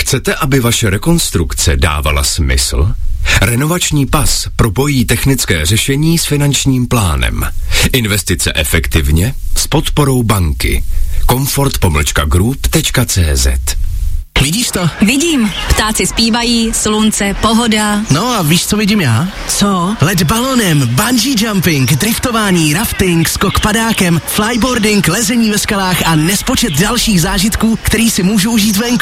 Chcete, aby vaše rekonstrukce dávala smysl? Renovační pas propojí technické řešení s finančním plánem. Investice efektivně s podporou banky. Comfort-group.cz. Vidíš to? Vidím. Ptáci zpívají, slunce, pohoda. No a víš, co vidím já? Co? Let balonem, bungee jumping, driftování, rafting, skok padákem, flyboarding, lezení ve skalách a nespočet dalších zážitků, který si můžu užít venku.